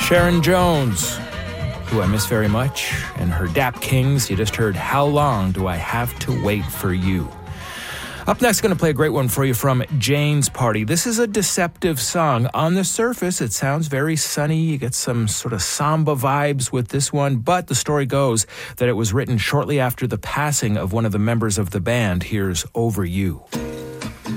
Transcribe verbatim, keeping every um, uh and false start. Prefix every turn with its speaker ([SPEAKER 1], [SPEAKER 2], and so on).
[SPEAKER 1] Sharon Jones, who I miss very much, and her Dap Kings. You just heard How Long Do I Have to Wait for You? Up next, going to play a great one for you from Jane's Party. This is a deceptive song. On the surface, it sounds very sunny. You get some sort of samba vibes with this one, but the story goes that it was written shortly after the passing of one of the members of the band. Here's Over You.